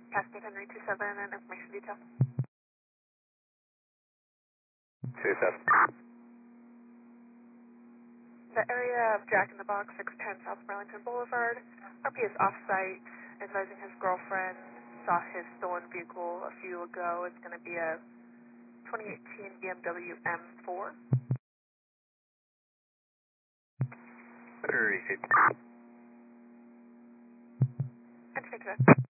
Cascade Henry 27 and information detail. 27. The area of Jack in the Box, 610 South Burlington Boulevard. RP is off-site, advising his girlfriend saw his stolen vehicle a few ago. It's going to be a 2018 BMW M4. Very good. And